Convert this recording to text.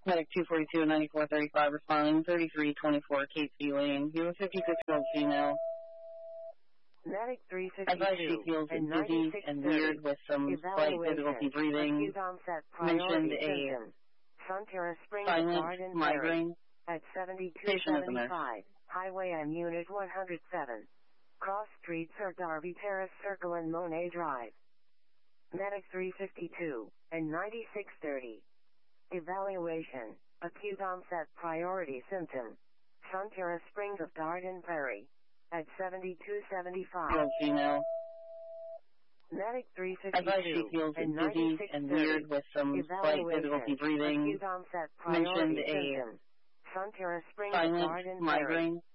Medic 242 and 9435 responding 3324 Kate C. Lane. You have a 56-year-old female. Medic 352 Advice she feels and dizzy and weird with some slight difficulty breathing. Mentioned a Sunterra Springs silent Garden migraine. at Patient is a nurse. 7275 Highway and Unit 107. Cross Streets or Darby Terrace Circle and Monet Drive. Medic 352 and 9630. Evaluation. Acute onset priority symptom. Sunterra Springs of Garden Prairie. At 7275. Female. Medic 352 Advice she feels and dizzy and weird with some slight difficulty breathing. Acute onset Mentioned priority a symptom. Sunterra Springs of silent Garden Prairie. migraine.